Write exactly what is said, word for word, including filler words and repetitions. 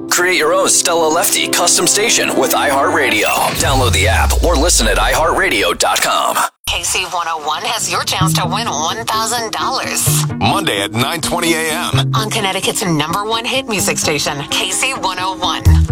Create your own Stella Lefty custom station with iHeartRadio. Download the app or listen at i heart radio dot com. K C one oh one has your chance to win one thousand dollars. Monday at nine twenty a.m. on Connecticut's number one hit music station, K C one oh one.